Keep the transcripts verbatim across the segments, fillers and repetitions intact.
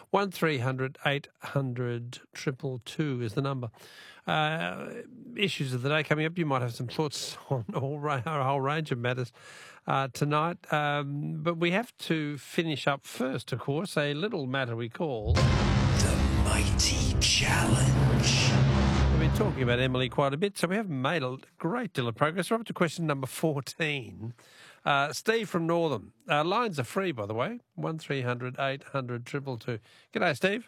one three hundred eight hundred two two is the number. Uh, issues of the day coming up. You might have some thoughts on all ra- a whole range of matters uh, tonight. Um, but we have to finish up first, of course, a little matter we call... The Mighty Challenge. We've been talking about Emily quite a bit, so we haven't made a great deal of progress. We're up to question number fourteen. Uh, Steve from Northam. Uh, lines are free, by the way. one three hundred eight hundred two two two. G'day, Steve.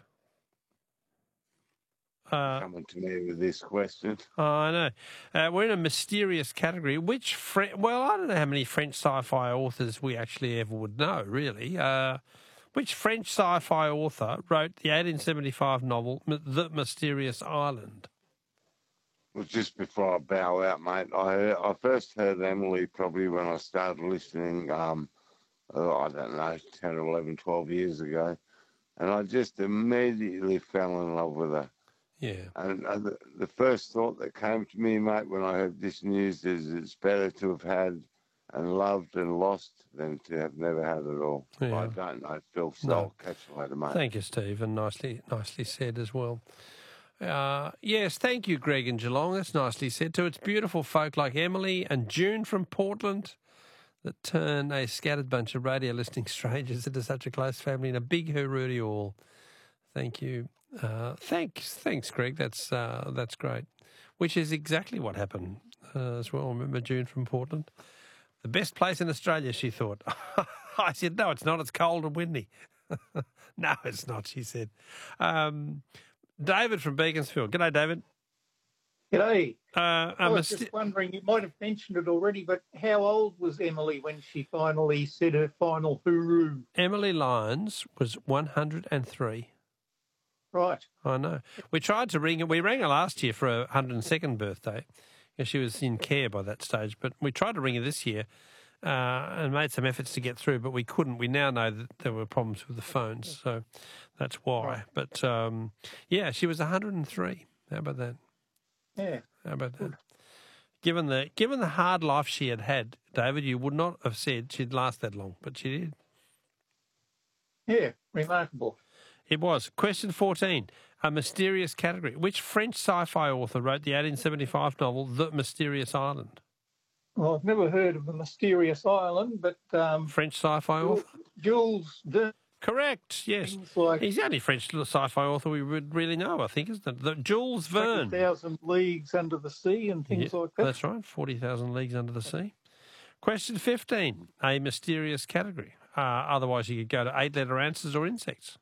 Uh, Coming to me with this question. oh, I know. Uh, we're in a mysterious category. Which Fre- Well, I don't know how many French sci-fi authors we actually ever would know, really. Uh, which French sci-fi author wrote the eighteen seventy-five novel The Mysterious Island? Well, just before I bow out, mate, I heard, I first heard Emily probably when I started listening, um, oh, I don't know, ten or eleven, twelve years ago. And I just immediately fell in love with her. Yeah. And, and the, the first thought that came to me, mate, when I heard this news is it's better to have had and loved and lost than to have never had it all. Yeah. I don't know, Phil, so No. I'll catch you later, mate. Thank you, Steve, and nicely, nicely said as well. Uh, yes, thank you, Greg and Geelong. That's nicely said too. It's beautiful folk like Emily and June from Portland that turn a scattered bunch of radio listening strangers into such a close family, and a big hooroo to you all. Thank you. Uh, thanks, thanks, Greg. That's uh, that's great. Which is exactly what happened uh, as well. Remember June from Portland? The best place in Australia, she thought. I said, no, it's not. It's cold and windy. No, it's not, she said. Um, David from Beaconsfield. G'day, David. G'day. Uh, I um, was just wondering, you might have mentioned it already, but how old was Emily when she finally said her final hooroo? Emily Lyons was one hundred and three. Right. I know. We tried to ring her. We rang her last year for her one hundred second birthday, because she was in care by that stage. But we tried to ring her this year uh, and made some efforts to get through, but we couldn't. We now know that there were problems with the phones, so that's why. Right. But, um, yeah, she was one hundred and three. How about that? Yeah. How about that? Given the given the hard life she had had, David, you would not have said she'd last that long, but she did. Yeah. Remarkable. It was. Question fourteen, a mysterious category. Which French sci-fi author wrote the eighteen seventy-five novel The Mysterious Island? Well, I've never heard of the Mysterious Island, but um, French sci-fi Jules, author? Jules Verne, Correct, yes. things like He's the only French sci-fi author we would really know, I think, isn't it? The, Jules Verne. forty thousand Leagues Under the Sea and things Yeah, like that. That's right, forty thousand Leagues Under the Sea. Question fifteen, a mysterious category. Uh, otherwise, you could go to eight-letter answers or insects.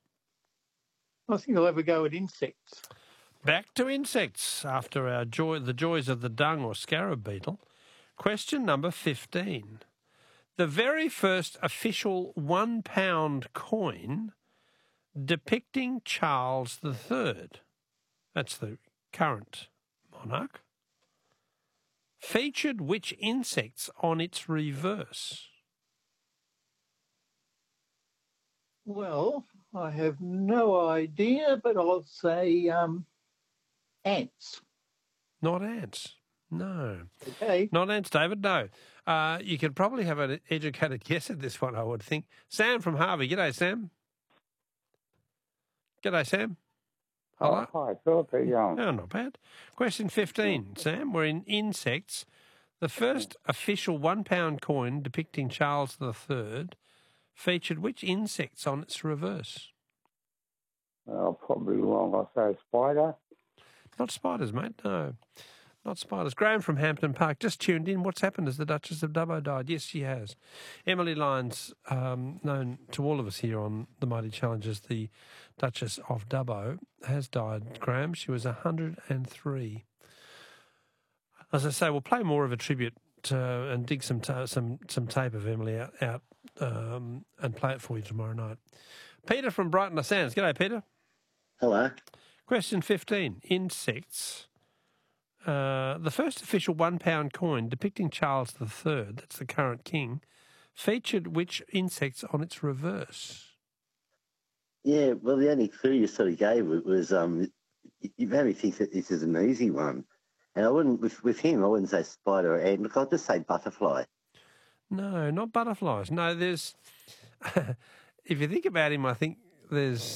I think I'll have a go at insects. Back to insects after our joy, the joys of the dung or scarab beetle. Question number fifteen. The very first official one-pound coin depicting Charles the Third, that's the current monarch, featured which insects on its reverse? Well, I have no idea, but I'll say um, ants. Not ants. No. Okay. Not ants, David, no. Uh, you could probably have an educated guess at this one, I would think. Sam from Harvey. G'day, Sam. G'day, Sam. Hello. Oh, hi, Philip. How you going? Oh, not bad. Question fifteen, Sam. We're in insects. The first official one-pound coin depicting Charles the Third featured which insects on its reverse? Oh, probably wrong. I'll say spider. Not spiders, mate, no. Not spiders. Graham from Hampton Park just tuned in. What's happened? Has the Duchess of Dubbo died? Yes, she has. Emily Lyons, um, known to all of us here on the Mighty Challenge as the Duchess of Dubbo, has died, Graham. She was one hundred and three. As I say, we'll play more of a tribute uh, and dig some ta- some some tape of Emily out, out um, and play it for you tomorrow night. Peter from Brighton Sands. G'day, Peter. Hello. Question fifteen. Insects. Uh, the first official one-pound coin depicting Charles the Third, that's the current king, featured which insects on its reverse? Yeah, well, the only clue you sort of gave it was um, you made me think that this is an easy one. And I wouldn't, with, with him, I wouldn't say spider or ant. Look, I'll just say butterfly. No, not butterflies. No, there's, if you think about him, I think there's